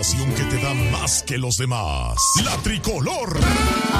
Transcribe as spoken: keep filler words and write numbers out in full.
estación que te da más que los demás. La Tricolor.